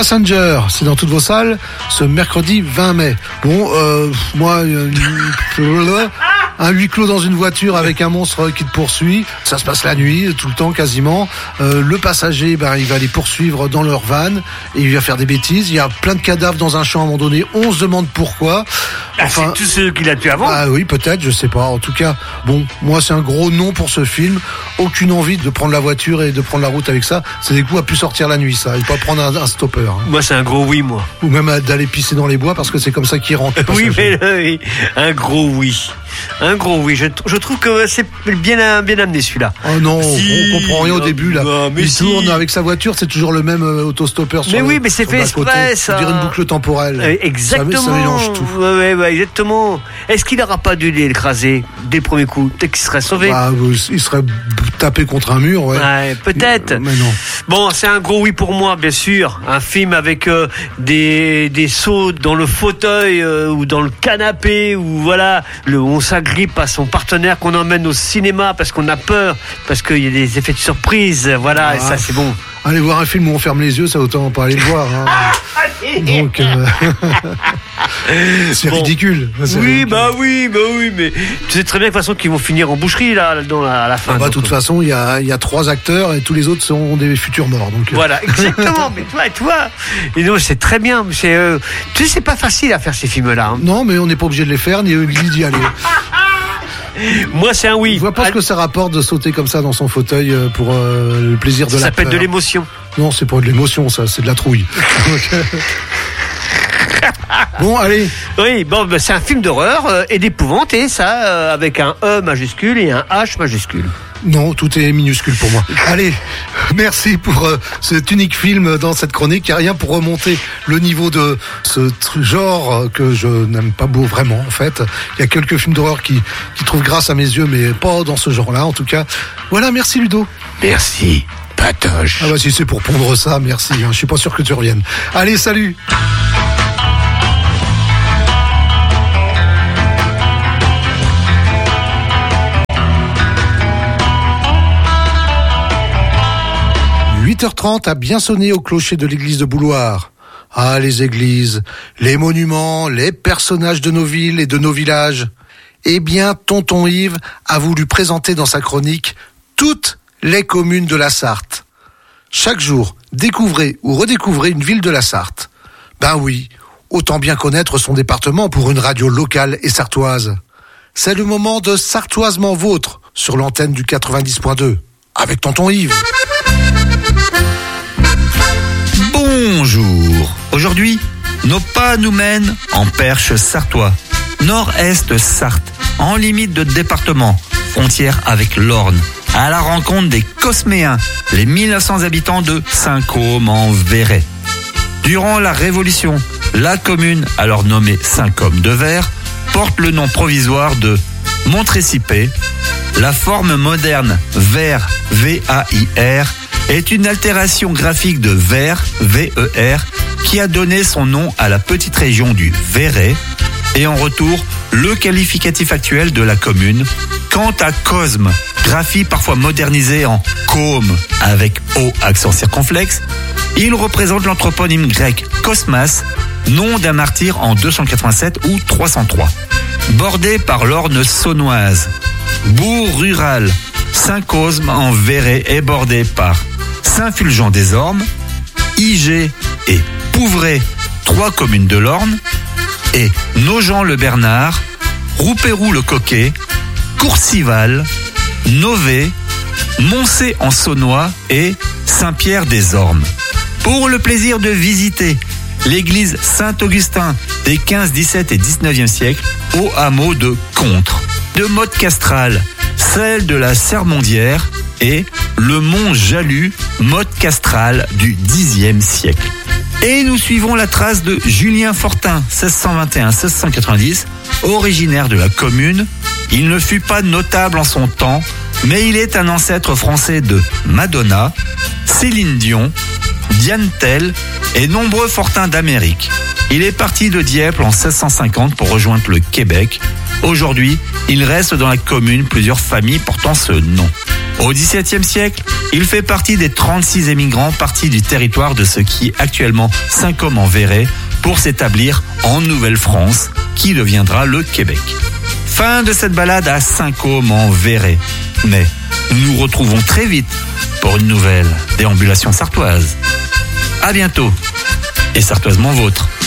Passenger, c'est dans toutes vos salles ce mercredi 20 mai. Bon, moi, un huis clos dans une voiture avec un monstre qui te poursuit. Ça se passe la nuit, tout le temps quasiment. Le passager, il va les poursuivre dans leur van et il va faire des bêtises. Il y a plein de cadavres dans un champ à un moment donné. On se demande pourquoi. Enfin, c'est tout ce qu'il a tué avant. Ah oui, peut-être, je sais pas. En tout cas, bon, moi c'est un gros non pour ce film. Aucune envie de prendre la voiture et de prendre la route avec ça. C'est des coups à plus sortir la nuit, ça. Il faut pas prendre un stopper. Hein. Moi c'est un gros oui, moi. Ou même d'aller pisser dans les bois parce que c'est comme ça qu'il rentre. Oui, mais oui, un gros oui. Un gros oui. Je trouve que c'est bien amené celui-là. Oh non, on comprend rien au début là. Non, il tourne avec sa voiture, c'est toujours le même autostopper. Mais oui, mais c'est fait exprès ça. On dirait une boucle temporelle. Exactement. Ça mélange tout. Ouais, exactement. Est-ce qu'il n'aura pas dû l'écraser dès le premier coup? Peut-être qu'il serait sauvé. Il serait tapé contre un mur, ouais peut-être. Mais non. Bon, c'est un gros oui pour moi, bien sûr. Un film avec des sauts dans le fauteuil ou dans le canapé ou voilà, on s'agrippe à son partenaire qu'on emmène au cinéma parce qu'on a peur, parce qu'il y a des effets de surprise, voilà, et ça c'est bon. Aller voir un film où on ferme les yeux, ça autant pas aller le voir. Hein. Donc, c'est ridicule. Oui, mais tu sais très bien de toute façon qu'ils vont finir en boucherie là, à la fin. De toute façon, il y a 3 acteurs et tous les autres sont des futurs morts. Donc. Voilà, exactement. Mais toi, et non, c'est très bien. Tu sais, c'est pas facile à faire ces films-là. Hein. Non, mais on n'est pas obligé de les faire ni d'y aller. Moi, c'est un oui. Je vois pas ce que ça rapporte de sauter comme ça dans son fauteuil pour le plaisir de la peur. Ça s'appelle de l'émotion. Non, c'est pas de l'émotion, ça, c'est de la trouille. Bon, allez. Oui, bon, c'est un film d'horreur et d'épouvante, et ça, avec un E majuscule et un H majuscule. Non, tout est minuscule pour moi. Allez, merci pour cet unique film dans cette chronique. Il n'y a rien pour remonter le niveau de ce genre que je n'aime pas beau vraiment, en fait. Il y a quelques films d'horreur qui trouvent grâce à mes yeux, mais pas dans ce genre-là, en tout cas. Voilà, merci Ludo. Merci, Patoche. Ah bah si c'est pour pondre ça, merci. Je suis pas sûr que tu reviennes. Allez, salut. « 8h30 a bien sonné au clocher de l'église de Bouloire. Ah, les églises, les monuments, les personnages de nos villes et de nos villages. Eh bien, tonton Yves a voulu présenter dans sa chronique toutes les communes de la Sarthe. Chaque jour, découvrez ou redécouvrez une ville de la Sarthe. Ben oui, autant bien connaître son département pour une radio locale et sartoise. C'est le moment de Sartoisement Vôtre sur l'antenne du 90.2 avec tonton Yves. Bonjour. Aujourd'hui, nos pas nous mènent en Perche sartois, nord-est Sarthe, en limite de département, frontière avec l'Orne, à la rencontre des Cosméens, les 1900 habitants de Saint-Côme en Véret. Durant la Révolution, la commune, alors nommée Saint-Côme-de-Vert, porte le nom provisoire de Montrécipé. La forme moderne Vert, V-A-I-R, est une altération graphique de Vert, V-E-R, qui a donné son nom à la petite région du Véret, et en retour, le qualificatif actuel de la commune. Quant à Cosme, graphie parfois modernisée en Côme, avec O accent circonflexe, il représente l'anthroponyme grec Cosmas, nom d'un martyr en 287 ou 303. Bordé par l'Orne saunoise, bourg rural, Saint-Cosme en Véret est bordé par Saint-Fulgent-des-Ormes, Igé et Pouvray, 3 communes de l'Orne, et Nogent-le-Bernard, Roupéroux-le-Coquet, Courcival, Nové, Moncé en Saunois et Saint-Pierre-des-Ormes. Pour le plaisir de visiter l'église Saint-Augustin des 15, 17 et 19e siècles au hameau de Contre, de Motte Castrale, celle de la Sermondière et le mont Jalus, Motte Castrale du Xe siècle. Et nous suivons la trace de Julien Fortin, 1621-1690, originaire de la commune. Il ne fut pas notable en son temps, mais il est un ancêtre français de Madonna, Céline Dion, Diane Tell et nombreux fortins d'Amérique. Il est parti de Dieppe en 1650 pour rejoindre le Québec. Aujourd'hui, il reste dans la commune plusieurs familles portant ce nom. Au XVIIe siècle, il fait partie des 36 émigrants partis du territoire de ce qui est actuellement Saint-Côme-en-Véret pour s'établir en Nouvelle-France, qui deviendra le Québec. Fin de cette balade à Saint-Côme-en-Véret. Mais nous nous retrouvons très vite pour une nouvelle déambulation sartoise. À bientôt, et sartoisement vôtre.